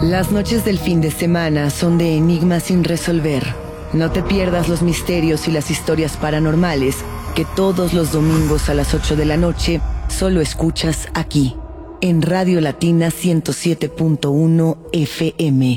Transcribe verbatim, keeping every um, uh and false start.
Las noches del fin de semana son de enigmas sin resolver. No te pierdas los misterios y las historias paranormales que todos los domingos a las ocho de la noche solo escuchas aquí, en Radio Latina ciento siete punto uno F M.